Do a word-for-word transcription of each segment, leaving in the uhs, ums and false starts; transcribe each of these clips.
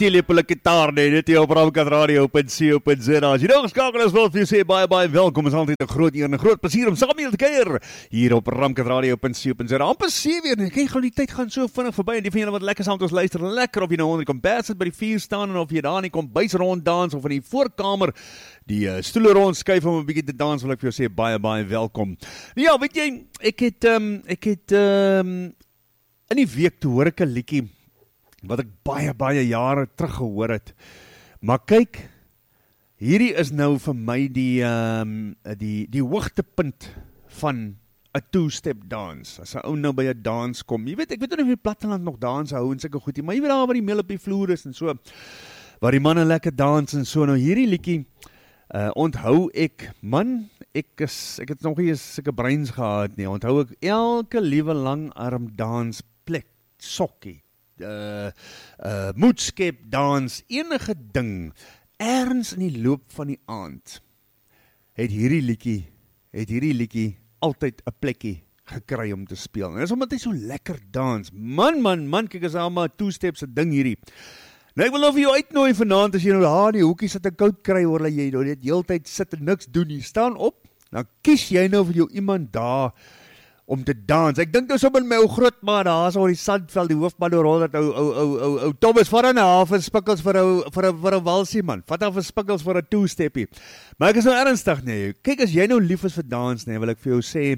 Telepolieke taarde, dit hier op Ramkat Radio punt co punt za. As jy nou geskakel is, wil vir jou sê baie baie welkom. Is altyd 'n groot eer en 'n groot plesier om saam met julle te kuier hier op Ramkat Radio punt co punt za. Amper sewe uur, kyk gou die tyd gaan so vinnig verby en die van julle wat lekker saam met ons luister, lekker of jy nou onder die kombuis sit by die vuur staan en of jy daar in die kombuis rond dans of in die voorkamer die uh, stoele rond skuif om 'n bietjie te dans, wil ek vir jou sê baie baie welkom. Ja, weet jy, ek het um, ek het um, in die week toe hoor ek 'n liedjie wat ek baie, baie jare terug gehoor het. Maar kyk, hierdie is nou vir my die, um, die, die hoogtepunt van 'n two-step dans. As 'n ou nou by 'n dans kom, jy weet, ek weet nie of die platteland nog dans hou en sulke goedie, maar jy weet daar waar die meel op die vloer is en so, waar die manne lekker dans en so. Nou hierdie liedjie, uh, onthou ek, man, ek is, ek het nog nie sulke breins gehad nie, onthou ek elke liewe langarm dans plek, sokkie, Uh, uh, moedskep, dans, enige ding, ergens in die loop van die aand, het hierdie liedjie, het hierdie liedjie altyd 'n plekkie gekry om te speel. En dis omdat hy so lekker dans. Man, man, man, kyk as almal 'n two-step se ding hierdie. Nou ek wil nou vir jou uitnooi vanaand, as jy nou daar in die hoekie sit en koud kry, hoor dat jy nou net heeltyd sit en niks doen nie. Staan op, dan kies jy nou vir jou iemand daar om te dans. Ek dink nou so met my ou grootma daar so oor die Sandveld, die hoofpad rol dat ou ou ou ou ou Thomas vat aan 'n half en spikkels vir 'n vir 'n vir 'n walsie man. Vat af 'n spikkels vir 'n two-steppie. Maar ek is nou ernstig nee. Kyk, as jy nou lief is vir dans nee, wil ek vir jou sê,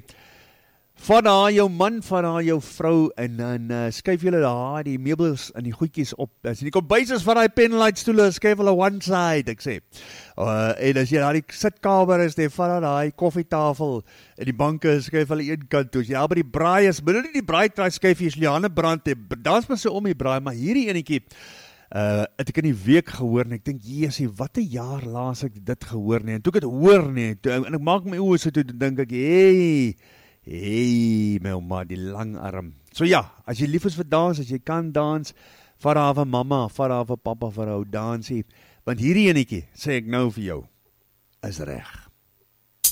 vat daar jou man, vat daar jou vrou en dan uh, skuif julle daar die meubels en die goedjies op. As jy die kombuis is van daai penlight stoele, skuif hulle one side, ek sê. Uh, en as jy daar die sitkamer is, dan vat daar daai koffietafel en die banke, skuif hulle een kant toe. As jy daar by die braai is, moet nie die braai try skuif jy, as jy hande brand, dans maar so om die braai, maar hierdie enetjie, uh, het ek in die week gehoor, en ek dink, jesie, wat 'n jaar laas ek dit gehoor nie, en toe ek het hoor nie, toe, en ek maak my oë so toe, toe dink ek, hey, hey, my oma, die lang arm. So ja, as jy lief is vir dans, as jy kan dans, vat daar vir mamma, vat daar vir papa, vir ou dansie, want hierdie enetjie, sê ek nou vir jou, is reg.